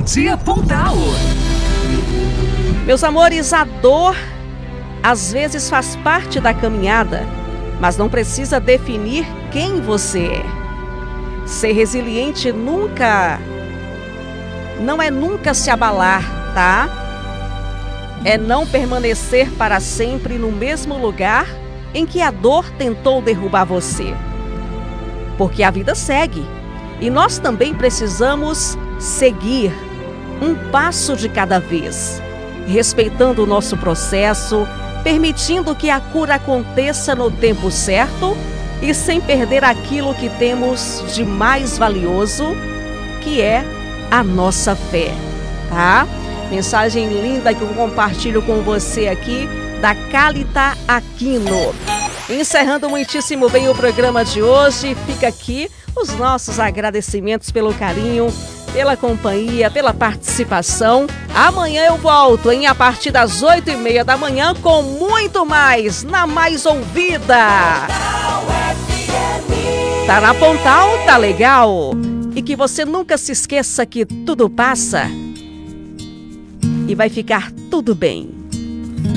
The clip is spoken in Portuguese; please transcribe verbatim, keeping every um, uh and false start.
Dia Pontal. Meus amores, a dor às vezes faz parte da caminhada, mas não precisa definir quem você é. Ser resiliente nunca, não é nunca se abalar, tá? É não permanecer para sempre no mesmo lugar em que a dor tentou derrubar você. Porque a vida segue e nós também precisamos seguir um passo de cada vez, respeitando o nosso processo, permitindo que a cura aconteça no tempo certo e sem perder aquilo que temos de mais valioso, que é a nossa fé, tá? Mensagem linda que eu compartilho com você aqui, da Cálita Aquino. Encerrando muitíssimo bem o programa de hoje, fica aqui os nossos agradecimentos pelo carinho, pela companhia, pela participação. Amanhã eu volto, hein, a partir das oito e meia da manhã com muito mais na Mais Ouvida. Tá na Pontal, tá legal? E que você nunca se esqueça que tudo passa e vai ficar tudo bem.